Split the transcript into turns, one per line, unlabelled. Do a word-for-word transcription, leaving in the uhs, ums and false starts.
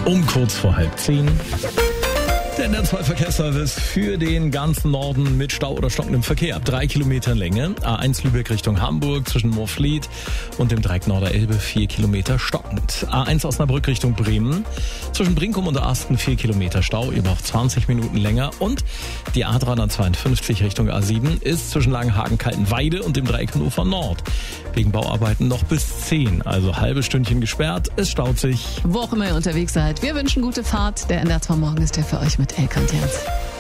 Um kurz vor halb zehn. Der N R zwei Verkehrsservice für den ganzen Norden mit Stau oder stockendem Verkehr. Drei Kilometer Länge. A eins Lübeck Richtung Hamburg zwischen Moorfleet und dem Dreieck Norderelbe vier Kilometer stockend. A eins Osnabrück Richtung Bremen. Zwischen Brinkum und Asten vier Kilometer Stau. Über noch zwanzig Minuten länger. Und die A dreihundertzweiundfünfzig Richtung A sieben ist zwischen Langenhagen-Kaltenweide und dem Dreieck Hannover Nord. Wegen Bauarbeiten noch bis zehn. Also halbe Stündchen gesperrt. Es staut sich.
Wo auch immer ihr unterwegs seid. Wir wünschen gute Fahrt. Der N R zwei Morgen ist ja für euch mit Elke und Jens.